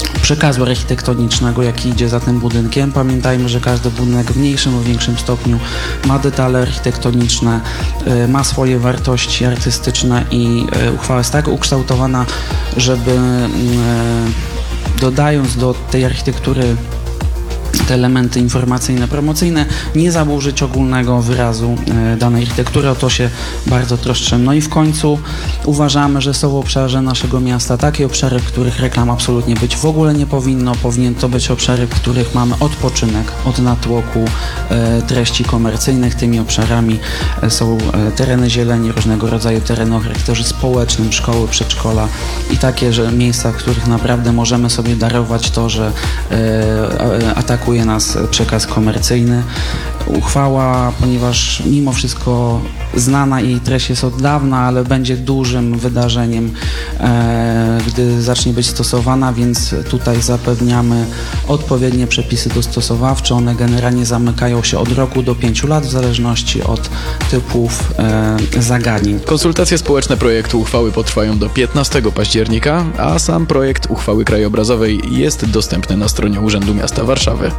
przekazu architektonicznego, jaki idzie za tym budynkiem. Pamiętajmy, że każdy budynek w mniejszym lub większym stopniu ma detale architektoniczne, y, ma swoje wartości artystyczne i y, uchwała jest tak ukształtowana, żeby y, dodając do tej architektury te elementy informacyjne, promocyjne, nie zaburzyć ogólnego wyrazu e, danej architektury. O to się bardzo troszczymy. No i w końcu uważamy, że są w obszarze naszego miasta takie obszary, w których reklam absolutnie być w ogóle nie powinno. Powinien to być obszary, w których mamy odpoczynek od natłoku e, treści komercyjnych. Tymi obszarami e, są e, tereny zieleni, różnego rodzaju tereny o charakterze społecznym, szkoły, przedszkola i takie, że miejsca, w których naprawdę możemy sobie darować to, że e, atakuje nas przekaz komercyjny. Uchwała, ponieważ mimo wszystko znana jej treść jest od dawna, ale będzie dużym wydarzeniem, e, gdy zacznie być stosowana, więc tutaj zapewniamy odpowiednie przepisy dostosowawcze. One generalnie zamykają się od roku do pięciu lat w zależności od typów e, zagadnień. Konsultacje społeczne projektu uchwały potrwają do piętnastego października, a sam projekt uchwały krajobrazowej jest dostępny na stronie Urzędu Miasta Warszawy.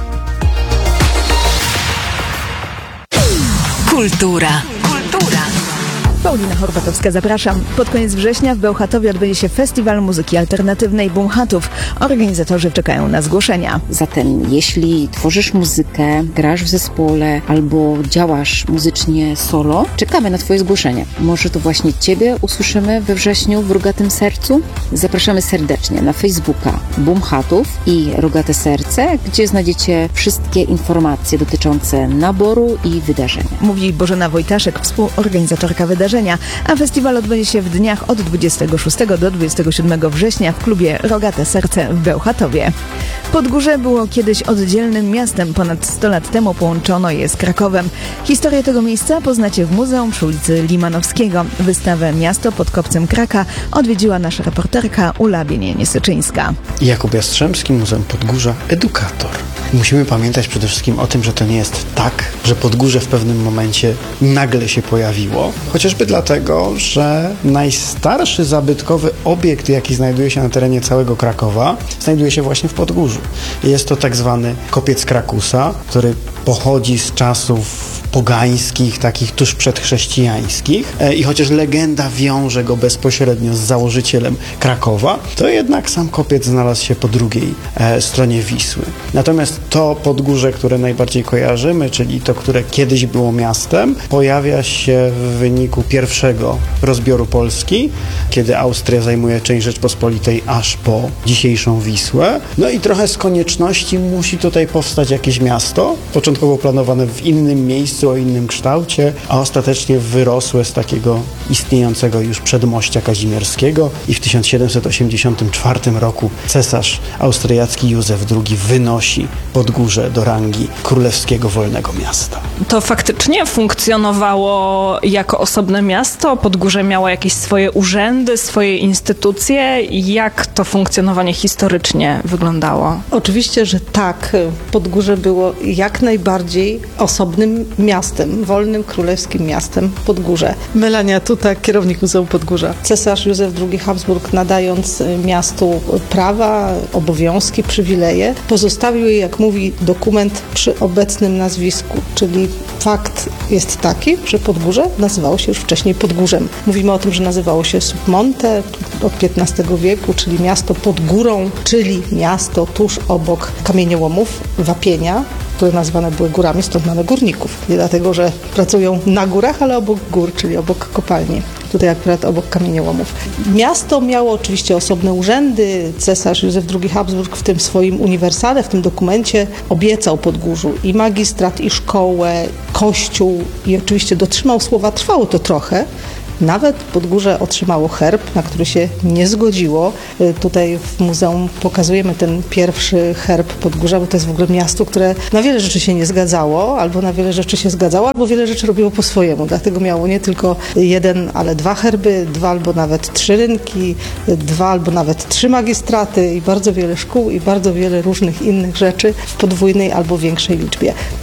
Kultura. Kultura. Paulina Horbatowska, zapraszam. Pod koniec września w Bełchatowie odbędzie się Festiwal Muzyki Alternatywnej Bumchatów. Organizatorzy czekają na zgłoszenia. Zatem jeśli tworzysz muzykę, grasz w zespole albo działasz muzycznie solo, czekamy na Twoje zgłoszenie. Może to właśnie Ciebie usłyszymy we wrześniu w Rogatym Sercu? Zapraszamy serdecznie na Facebooka Bumchatów i Rogate Serce, gdzie znajdziecie wszystkie informacje dotyczące naboru i wydarzenia. Mówi Bożena Wojtaszek, współorganizatorka wydarzenia. A festiwal odbędzie się w dniach od dwudziestego szóstego do dwudziestego siódmego września w klubie Rogate Serce w Bełchatowie. Podgórze było kiedyś oddzielnym miastem. Ponad sto lat temu połączono je z Krakowem. Historię tego miejsca poznacie w muzeum przy ulicy Limanowskiego. Wystawę Miasto pod kopcem Kraka odwiedziła nasza reporterka Ula Bienienie-Syczyńska. Jakub Jastrzębski, Muzeum Podgórza, edukator. Musimy pamiętać przede wszystkim o tym, że to nie jest tak, że Podgórze w pewnym momencie nagle się pojawiło. Chociażby dlatego, że najstarszy zabytkowy obiekt, jaki znajduje się na terenie całego Krakowa, znajduje się właśnie w Podgórzu. Jest to tak zwany kopiec Krakusa, który pochodzi z czasów pogańskich, takich tuż przedchrześcijańskich i chociaż legenda wiąże go bezpośrednio z założycielem Krakowa, to jednak sam kopiec znalazł się po drugiej e, stronie Wisły. Natomiast to Podgórze, które najbardziej kojarzymy, czyli to, które kiedyś było miastem, pojawia się w wyniku pierwszego rozbioru Polski, kiedy Austria zajmuje część Rzeczpospolitej aż po dzisiejszą Wisłę. No i trochę z konieczności musi tutaj powstać jakieś miasto, początkowo planowane w innym miejscu, o innym kształcie, a ostatecznie wyrosłe z takiego istniejącego już przedmościa kazimierskiego i w tysiąc siedemset osiemdziesiątym czwartym roku cesarz austriacki Józef drugi wynosi Podgórze do rangi królewskiego wolnego miasta. To faktycznie funkcjonowało jako osobne miasto? Podgórze miało jakieś swoje urzędy, swoje instytucje? Jak to funkcjonowanie historycznie wyglądało? Oczywiście, że tak. Podgórze było jak najbardziej osobnym miastem, wolnym królewskim miastem Podgórze. Melania Tuta, kierownik Muzeum Podgórza. Cesarz Józef drugi Habsburg, nadając miastu prawa, obowiązki, przywileje, pozostawił je, jak mówi dokument, przy obecnym nazwisku, czyli fakt jest taki, że Podgórze nazywało się już wcześniej Podgórzem. Mówimy o tym, że nazywało się Submonte od piętnastego wieku, czyli miasto pod górą, czyli miasto tuż obok kamieniołomów, wapienia, które nazywane były górami, stąd mamy górników. Nie dlatego, że pracują na górach, ale obok gór, czyli obok kopalni. Tutaj akurat obok kamieniołomów. Miasto miało oczywiście osobne urzędy. Cesarz Józef drugi Habsburg w tym swoim uniwersale, w tym dokumencie obiecał Podgórzu i magistrat, i szkołę, kościół i oczywiście dotrzymał słowa. Trwało to trochę. Nawet Podgórze otrzymało herb, na który się nie zgodziło. Tutaj w muzeum pokazujemy ten pierwszy herb Podgórza, bo to jest w ogóle miasto, które na wiele rzeczy się nie zgadzało, albo na wiele rzeczy się zgadzało, albo wiele rzeczy robiło po swojemu. Dlatego miało nie tylko jeden, ale dwa herby, dwa albo nawet trzy rynki, dwa albo nawet trzy magistraty i bardzo wiele szkół i bardzo wiele różnych innych rzeczy w podwójnej albo większej liczbie.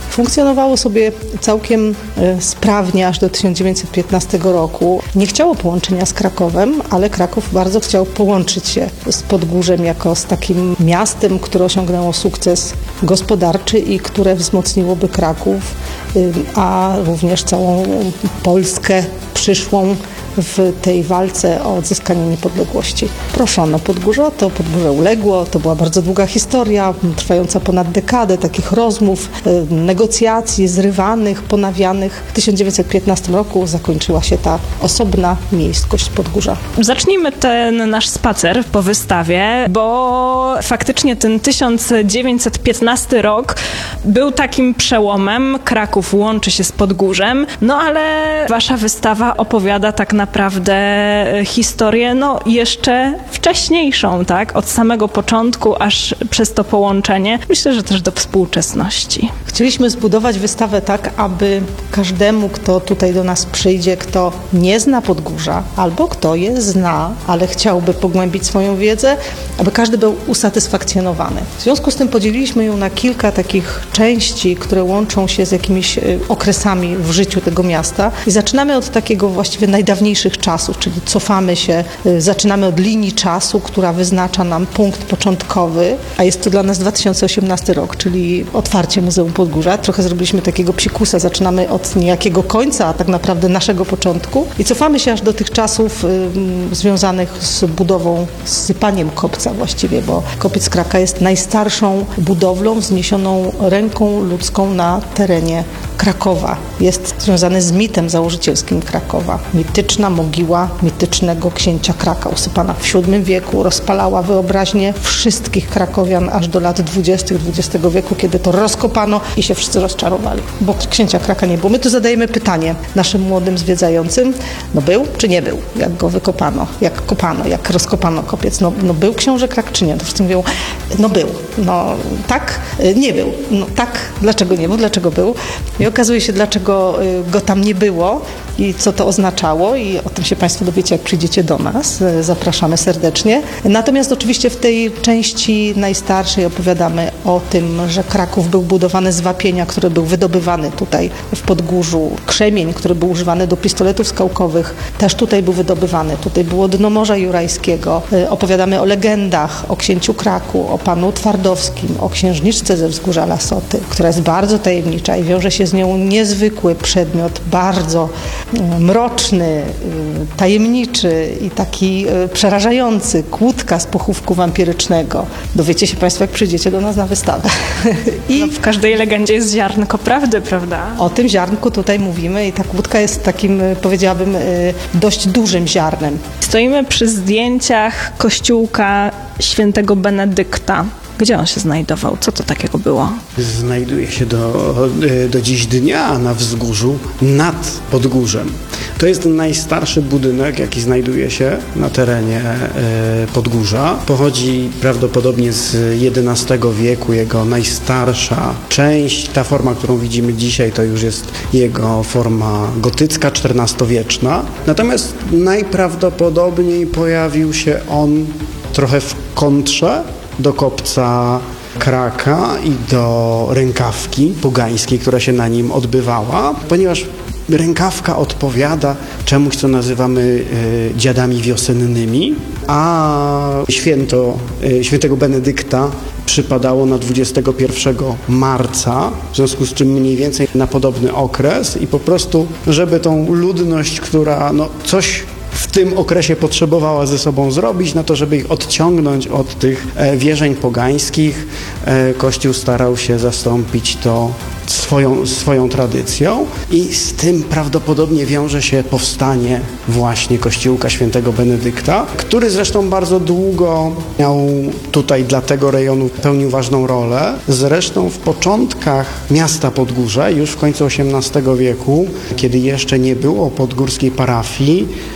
funkcjonowało sobie całkiem e, sprawnie aż do tysiąc dziewięćset piętnastego roku. Nie chciało połączenia z Krakowem, ale Kraków bardzo chciał połączyć się z Podgórzem jako z takim miastem, które osiągnęło sukces gospodarczy i które wzmocniłoby Kraków, y, a również całą Polskę przyszłą w tej walce o odzyskanie niepodległości. Proszono Podgórze, to Podgórze uległo, to była bardzo długa historia, trwająca ponad dekadę takich rozmów, y, negocjacji, zrywanych, ponawianych. W tysiąc dziewięćset piętnastym roku zakończyła się ta osobna miejskość Podgórza. Zacznijmy ten nasz spacer po wystawie, bo faktycznie ten tysiąc dziewięćset piętnasty rok był takim przełomem. Kraków łączy się z Podgórzem, no ale wasza wystawa opowiada tak naprawdę historię no jeszcze wcześniejszą, tak? Od samego początku aż przez to połączenie. Myślę, że też do współczesności. Chcieliśmy zbudować wystawę tak, aby każdemu, kto tutaj do nas przyjdzie, kto nie zna Podgórza, albo kto je zna, ale chciałby pogłębić swoją wiedzę, aby każdy był usatysfakcjonowany. W związku z tym podzieliliśmy ją na kilka takich części, które łączą się z jakimiś okresami w życiu tego miasta i zaczynamy od takiego właściwie najdawniejszych czasów, czyli cofamy się, zaczynamy od linii czasu, która wyznacza nam punkt początkowy, a jest to dla nas dwa tysiące osiemnasty rok, czyli otwarcie Muzeum Podgórza. Trochę zrobiliśmy takiego psikusa, zaczynamy od niejakiego końca, a tak naprawdę naszego początku i cofamy się aż do tych czasów y, związanych z budową, z sypaniem kopca właściwie, bo kopiec Kraka jest najstarszą budowlą wzniesioną ręką ludzką na terenie Krakowa. Jest związany z mitem założycielskim Krakowa. Mityczna mogiła mitycznego księcia Kraka, usypana w siódmym wieku, rozpalała wyobraźnię wszystkich krakowian aż do lat dwudziestych dwudziestego wieku, kiedy to rozkopano i się wszyscy rozczarowali, bo księcia Kraka nie było. My tu zadajemy pytanie naszym młodym zwiedzającym, no był czy nie był, jak go wykopano, jak kopano, jak rozkopano kopiec, no, no był książę Krak czy nie? To wszyscy mówią, no był, no tak, nie był, no tak, dlaczego nie był, dlaczego był? I okazuje się, dlaczego go tam nie było i co to oznaczało i o tym się Państwo dowiecie, jak przyjdziecie do nas. Zapraszamy serdecznie. Natomiast oczywiście w tej części najstarszej opowiadamy o tym, że Kraków był budowany z wapienia, który był wydobywany tutaj w Podgórzu. Krzemień, który był używany do pistoletów skałkowych, też tutaj był wydobywany. Tutaj było dno Morza Jurajskiego. Opowiadamy o legendach, o księciu Kraku, o panu Twardowskim, o księżniczce ze wzgórza Lasoty, która jest bardzo tajemnicza i wiąże się z nią niezwykły przedmiot, bardzo mroczny, tajemniczy i taki przerażający, kłódka z pochówku wampirycznego. Dowiecie się Państwo, jak przyjdziecie do nas na wystawę. I no, w każdej legendzie jest ziarnko prawdy, prawda? O tym ziarnku tutaj mówimy i ta kłódka jest takim, powiedziałabym, dość dużym ziarnem. Stoimy przy zdjęciach kościółka świętego Benedykta. Gdzie on się znajdował? Co to takiego było? Znajduje się do, do dziś dnia na wzgórzu nad Podgórzem. To jest najstarszy budynek, jaki znajduje się na terenie Podgórza. Pochodzi prawdopodobnie z jedenastego wieku. Jego najstarsza część, ta forma, którą widzimy dzisiaj, to już jest jego forma gotycka, czternastowieczna. Natomiast najprawdopodobniej pojawił się on trochę w kontrze do kopca Kraka i do rękawki pogańskiej, która się na nim odbywała, ponieważ rękawka odpowiada czemuś, co nazywamy y, dziadami wiosennymi, a święto y, świętego Benedykta przypadało na dwudziestego pierwszego marca, w związku z czym mniej więcej na podobny okres i po prostu, żeby tą ludność, która no, coś w tym okresie potrzebowała ze sobą zrobić, no to żeby ich odciągnąć od tych e, wierzeń pogańskich, e, Kościół starał się zastąpić to swoją, swoją tradycją i z tym prawdopodobnie wiąże się powstanie właśnie Kościółka Świętego Benedykta, który zresztą bardzo długo miał tutaj dla tego rejonu pełnił ważną rolę. Zresztą w początkach miasta Podgórze, już w końcu osiemnastego wieku, kiedy jeszcze nie było podgórskiej parafii,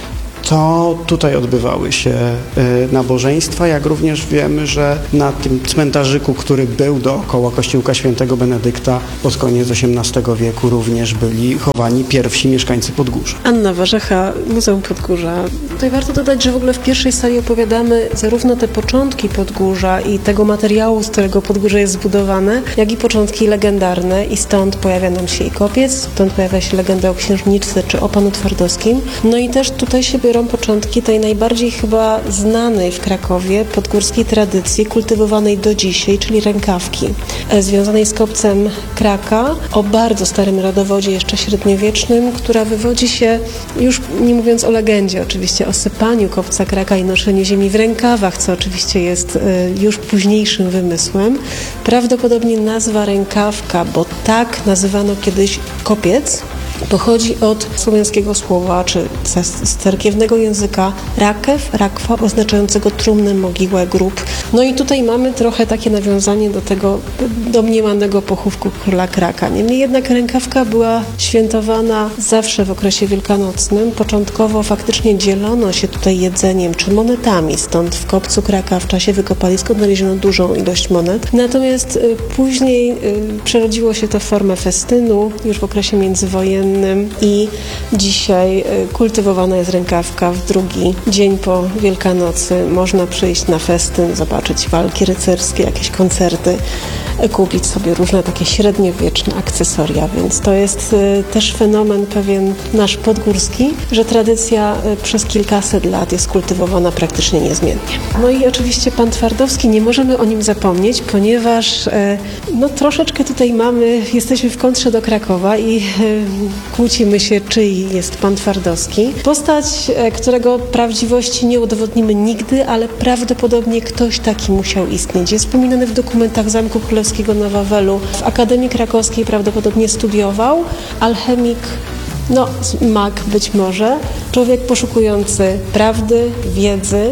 to tutaj odbywały się y, nabożeństwa, jak również wiemy, że na tym cmentarzyku, który był dookoła kościółka świętego Benedykta pod koniec osiemnastego wieku również byli chowani pierwsi mieszkańcy Podgórza. Anna Warzecha, Muzeum Podgórza. Tutaj warto dodać, że w ogóle w pierwszej sali opowiadamy zarówno te początki Podgórza i tego materiału, z którego Podgórze jest zbudowane, jak i początki legendarne i stąd pojawia nam się i kopiec, stąd pojawia się legenda o księżniczce czy o panu Twardowskim. No i też tutaj się biorą początki tej najbardziej chyba znanej w Krakowie podgórskiej tradycji, kultywowanej do dzisiaj, czyli rękawki, związanej z kopcem Kraka, o bardzo starym rodowodzie, jeszcze średniowiecznym, która wywodzi się, już nie mówiąc o legendzie oczywiście, o sypaniu kopca Kraka i noszeniu ziemi w rękawach, co oczywiście jest już późniejszym wymysłem. Prawdopodobnie nazwa rękawka, bo tak nazywano kiedyś kopiec, pochodzi od słowiańskiego słowa, czy z cerkiewnego języka rakew, rakwa, oznaczającego trumnę, mogiłę, grób. No i tutaj mamy trochę takie nawiązanie do tego domniemanego pochówku króla Kraka. Niemniej jednak rękawka była świętowana zawsze w okresie wielkanocnym. Początkowo faktycznie dzielono się tutaj jedzeniem czy monetami, stąd w kopcu Kraka w czasie wykopalisk odnaleziono dużą ilość monet. Natomiast y, później y, przerodziło się to w formę festynu już w okresie międzywojennym i dzisiaj kultywowana jest rękawka. W drugi dzień po Wielkanocy można przyjść na festyn, zobaczyć walki rycerskie, jakieś koncerty, kupić sobie różne takie średniowieczne akcesoria, więc to jest też fenomen pewien nasz podgórski, że tradycja przez kilkaset lat jest kultywowana praktycznie niezmiennie. No i oczywiście pan Twardowski, nie możemy o nim zapomnieć, ponieważ no troszeczkę tutaj mamy, jesteśmy w kontrze do Krakowa i kłócimy się, czyj jest pan Twardowski. Postać, którego prawdziwości nie udowodnimy nigdy, ale prawdopodobnie ktoś taki musiał istnieć. Jest wspominany w dokumentach Zamku Królewskiego na Wawelu. W Akademii Krakowskiej prawdopodobnie studiował. Alchemik, no mag być może. Człowiek poszukujący prawdy, wiedzy.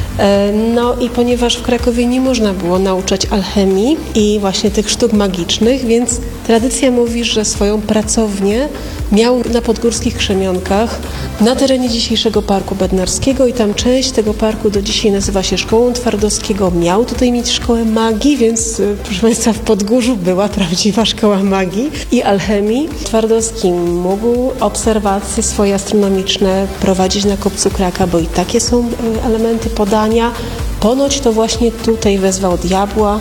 No i ponieważ w Krakowie nie można było nauczać alchemii i właśnie tych sztuk magicznych, więc tradycja mówi, że swoją pracownię miał na podgórskich Krzemionkach, na terenie dzisiejszego Parku Bednarskiego i tam część tego parku do dzisiaj nazywa się Szkołą Twardowskiego. Miał tutaj mieć szkołę magii, więc proszę Państwa, w Podgórzu była prawdziwa szkoła magii i alchemii. Twardowski mógł obserwacje swoje astronomiczne prowadzić na kopcu Kraka, bo i takie są elementy podania. Ponoć to właśnie tutaj wezwał diabła,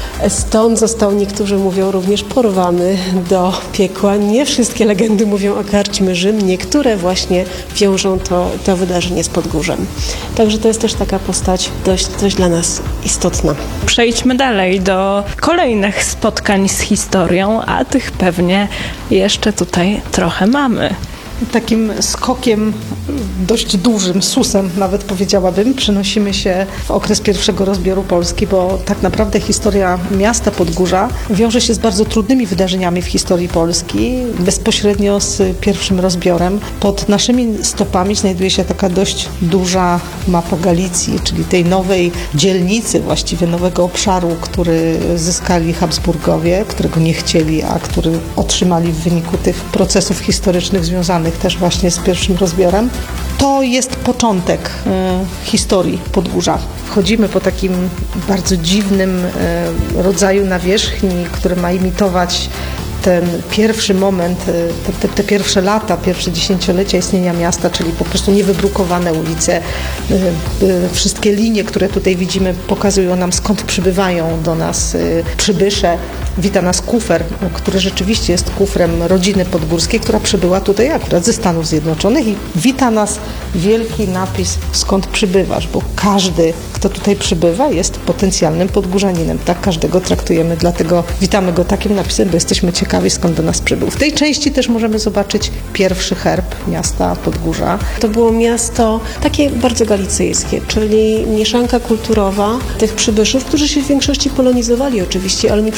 stąd został, niektórzy mówią, również porwany do piekła. Nie wszystkie legendy mówią o karczmie Rzym, niektóre właśnie wiążą to, to wydarzenie z Podgórzem. Także to jest też taka postać dość, dość dla nas istotna. Przejdźmy dalej do kolejnych spotkań z historią, a tych pewnie jeszcze tutaj trochę mamy. Takim skokiem dość dużym, susem nawet powiedziałabym, przenosimy się w okres pierwszego rozbioru Polski, bo tak naprawdę historia miasta Podgórza wiąże się z bardzo trudnymi wydarzeniami w historii Polski, bezpośrednio z pierwszym rozbiorem. Pod naszymi stopami znajduje się taka dość duża mapa Galicji, czyli tej nowej dzielnicy, właściwie nowego obszaru, który zyskali Habsburgowie, którego nie chcieli, a który otrzymali w wyniku tych procesów historycznych związanych też właśnie z pierwszym rozbiorem. To jest początek y, historii Podgórza. Wchodzimy po takim bardzo dziwnym y, rodzaju nawierzchni, który ma imitować ten pierwszy moment, te, te, te pierwsze lata, pierwsze dziesięciolecia istnienia miasta, czyli po prostu niewybrukowane ulice. Y, y, wszystkie linie, które tutaj widzimy, pokazują nam, skąd przybywają do nas y, przybysze. Wita nas kufer, który rzeczywiście jest kufrem rodziny podgórskiej, która przybyła tutaj akurat ze Stanów Zjednoczonych i wita nas wielki napis, skąd przybywasz, bo każdy, kto tutaj przybywa, jest potencjalnym podgórzaninem. Tak każdego traktujemy, dlatego witamy go takim napisem, bo jesteśmy ciekawi, skąd do nas przybył. W tej części też możemy zobaczyć pierwszy herb miasta Podgórza. To było miasto takie bardzo galicyjskie, czyli mieszanka kulturowa tych przybyszów, którzy się w większości polonizowali oczywiście, ale oni przyjeżdżali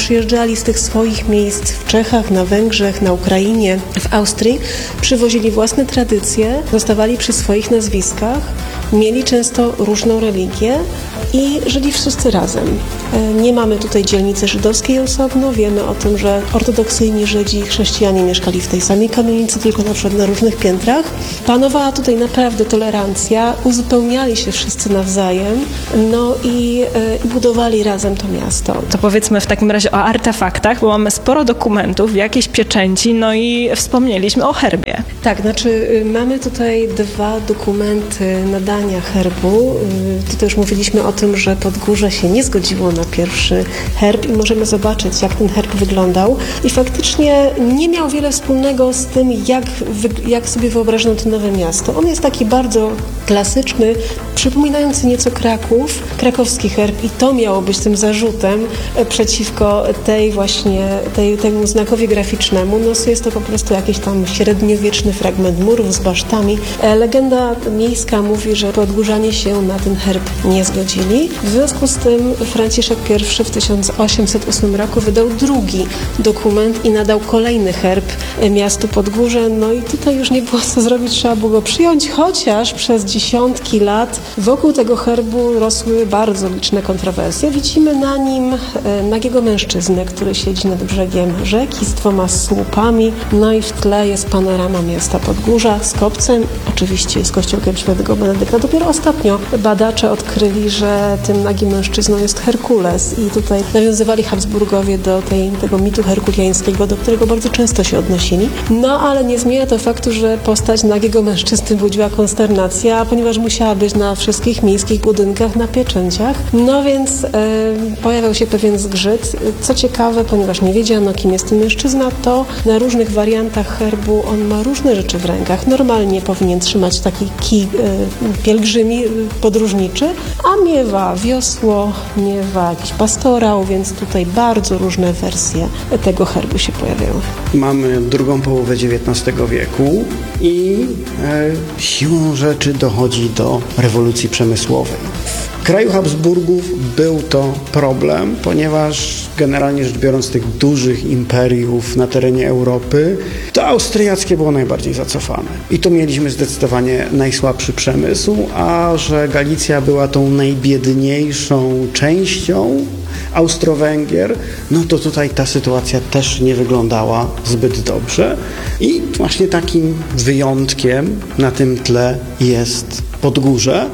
jechali z tych swoich miejsc w Czechach, na Węgrzech, na Ukrainie, w Austrii, przywozili własne tradycje, zostawali przy swoich nazwiskach, mieli często różną religię i żyli wszyscy razem. Nie mamy tutaj dzielnicy żydowskiej osobno, wiemy o tym, że ortodoksyjni Żydzi i chrześcijanie mieszkali w tej samej kamienicy, tylko na przykład na różnych piętrach. Panowała tutaj naprawdę tolerancja, uzupełniali się wszyscy nawzajem, no i, i budowali razem to miasto. To powiedzmy w takim razie o artefaktach, bo mamy sporo dokumentów, jakieś pieczęci, no i wspomnieliśmy o herbie. Tak, znaczy mamy tutaj dwa dokumenty nadania herbu. Tutaj już mówiliśmy o tym, że Podgórze się nie zgodziło na pierwszy herb i możemy zobaczyć, jak ten herb wyglądał. I faktycznie nie miał wiele wspólnego z tym, jak, jak sobie wyobrażano to nowe miasto. On jest taki bardzo klasyczny, przypominający nieco Kraków, krakowski herb i to miało być tym zarzutem przeciwko tej właśnie, tej, temu znakowi graficznemu. No jest to po prostu jakiś tam średniowieczny fragment murów z basztami. Legenda miejska mówi, że Podgórzanie się na ten herb nie zgodzili. W związku z tym Franciszek I w tysiąc osiemset ósmym roku wydał drugi dokument i nadał kolejny herb miastu Podgórze. No i tutaj już nie było co zrobić, trzeba było go przyjąć, chociaż przez dziesiątki lat wokół tego herbu rosły bardzo liczne kontrowersje. Widzimy na nim nagiego mężczyznę, który siedzi nad brzegiem rzeki z dwoma słupami, no i w tle jest panorama miasta Podgórza z kopcem, oczywiście z kościółkiem świętego Benedykta. Dopiero ostatnio badacze odkryli, że tym nagim mężczyzną jest Herkules i tutaj nawiązywali Habsburgowie do tej, tego mitu herkuliańskiego, do którego bardzo często się odnosili. No ale nie zmienia to faktu, że postać nagiego mężczyzny budziła konsternację, ponieważ musiała być na wszystkich miejskich budynkach na pieczęciach. No więc e, pojawiał się pewien zgrzyt. Co ciekawe, ponieważ nie wiedziano, kim jest ten mężczyzna, to na różnych wariantach herbu on ma różne rzeczy w rękach. Normalnie powinien trzymać taki kij e, pielgrzymi podróżniczy, a miewa wiosło, miewa jakiś pastorał, więc tutaj bardzo różne wersje tego herbu się pojawiają. Mamy drugą połowę dziewiętnastego wieku i e, siłą rzeczy dochodzi do rewolucji przemysłowej. W kraju Habsburgów był to problem, ponieważ generalnie rzecz biorąc tych dużych imperiów na terenie Europy, to austriackie było najbardziej zacofane. I tu mieliśmy zdecydowanie najsłabszy przemysł, a że Galicja była tą najbiedniejszą częścią Austro-Węgier, no to tutaj ta sytuacja też nie wyglądała zbyt dobrze. I właśnie takim wyjątkiem na tym tle jest Podgórze,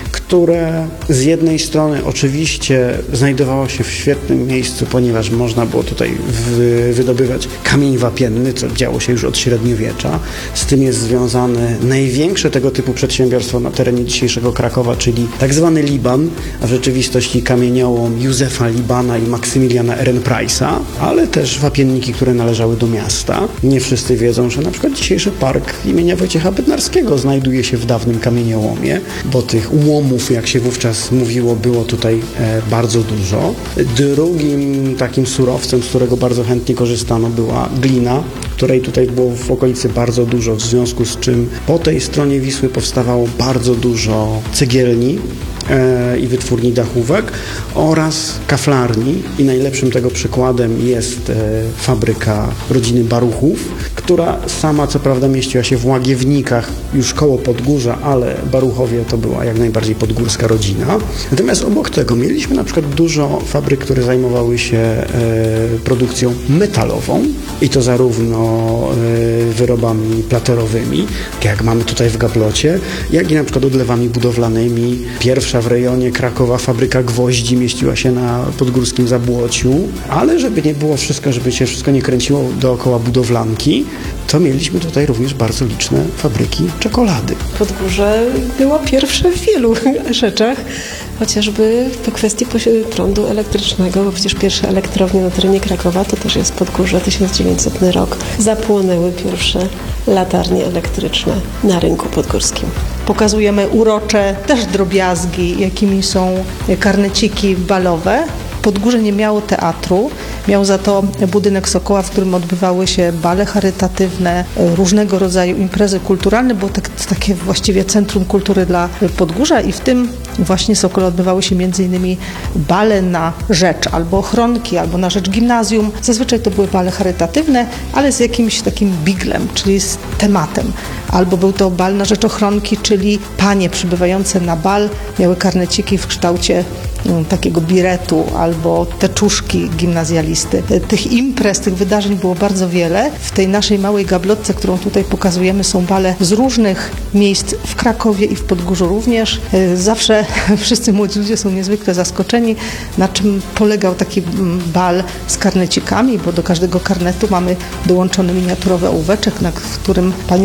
które z jednej strony oczywiście znajdowało się w świetnym miejscu, ponieważ można było tutaj wy, wydobywać kamień wapienny, co działo się już od średniowiecza. Z tym jest związane największe tego typu przedsiębiorstwo na terenie dzisiejszego Krakowa, czyli tak zwany Liban, a w rzeczywistości kamieniołom Józefa Libana i Maksymiliana Ehrenpreisa, ale też wapienniki, które należały do miasta. Nie wszyscy wiedzą, że na przykład dzisiejszy park imienia Wojciecha Bednarskiego znajduje się w dawnym kamieniołomie, bo tych łomów, jak się wówczas mówiło, było tutaj e, bardzo dużo. Drugim takim surowcem, z którego bardzo chętnie korzystano, była glina, której tutaj było w okolicy bardzo dużo, w związku z czym po tej stronie Wisły powstawało bardzo dużo cegielni e, i wytwórni dachówek oraz kaflarni i najlepszym tego przykładem jest e, fabryka rodziny Baruchów, która sama co prawda mieściła się w Łagiewnikach, już koło Podgórza, ale Baruchowie to była jak najbardziej podgórska rodzina. Natomiast obok tego mieliśmy na przykład dużo fabryk, które zajmowały się e, produkcją metalową i to zarówno e, wyrobami platerowymi, tak jak mamy tutaj w Gablocie, jak i na przykład odlewami budowlanymi. Pierwsza w rejonie Krakowa fabryka gwoździ mieściła się na podgórskim Zabłociu, ale żeby nie było wszystko, żeby się wszystko nie kręciło dookoła budowlanki, to mieliśmy tutaj również bardzo liczne fabryki czekolady. Podgórze było pierwsze w wielu rzeczach, chociażby w kwestii prądu elektrycznego, bo przecież pierwsze elektrownie na terenie Krakowa to też jest Podgórze, tysiąc dziewięćsetny rok. Zapłonęły pierwsze latarnie elektryczne na rynku podgórskim. Pokazujemy urocze też drobiazgi, jakimi są karneciki balowe. Podgórze nie miało teatru, miał za to budynek Sokoła, w którym odbywały się bale charytatywne, różnego rodzaju imprezy kulturalne, było tak, takie właściwie centrum kultury dla Podgórza i w tym właśnie Sokole odbywały się między innymi bale na rzecz albo ochronki, albo na rzecz gimnazjum. Zazwyczaj to były bale charytatywne, ale z jakimś takim biglem, czyli z tematem. Albo był to bal na rzecz ochronki, czyli panie przybywające na bal miały karneciki w kształcie takiego biretu albo teczuszki gimnazjalisty. Tych imprez, tych wydarzeń było bardzo wiele. W tej naszej małej gablotce, którą tutaj pokazujemy, są bale z różnych miejsc w Krakowie i w Podgórzu również. Zawsze wszyscy młodzi ludzie są niezwykle zaskoczeni, na czym polegał taki bal z karnecikami, bo do każdego karnetu mamy dołączony miniaturowy ołóweczek, na którym pani